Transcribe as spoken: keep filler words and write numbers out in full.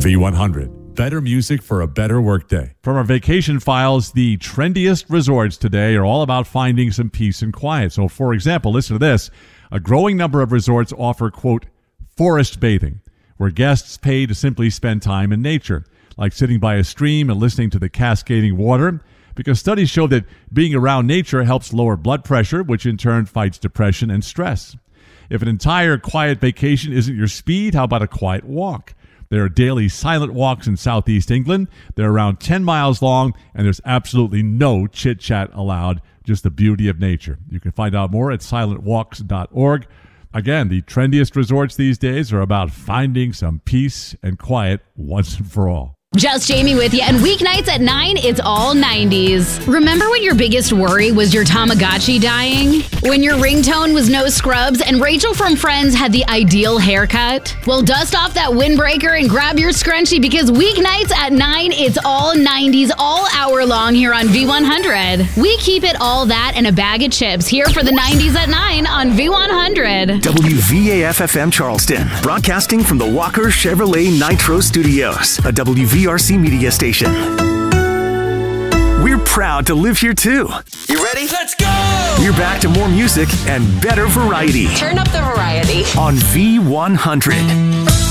V one hundred. Better music for a better workday. From our vacation files, the trendiest resorts today are all about finding some peace and quiet. So, for example, listen to this. A growing number of resorts offer, quote, forest bathing, where guests pay to simply spend time in nature, like sitting by a stream and listening to the cascading water, because studies show that being around nature helps lower blood pressure, which in turn fights depression and stress. If an entire quiet vacation isn't your speed, how about a quiet walk? There are daily silent walks in southeast England. They're around ten miles long, and there's absolutely no chit-chat allowed, just the beauty of nature. You can find out more at silent walks dot org. Again, the trendiest resorts these days are about finding some peace and quiet once and for all. Just Jamie with you, and weeknights at nine, it's all nineties. Remember when your biggest worry was your Tamagotchi dying? When your ringtone was no scrubs and Rachel from Friends had the ideal haircut? Well, dust off that windbreaker and grab your scrunchie, because weeknights at nine, it's all nineties all hour long here on V one hundred. We keep it all that and a bag of chips here for the nineties at nine on V one hundred. W V A F F M Charleston, broadcasting from the Walker Chevrolet Nitro Studios, a W V R C media station. We're proud to live here too. You ready? Let's go! We're back to more music and better variety. Turn up the variety on V one hundred.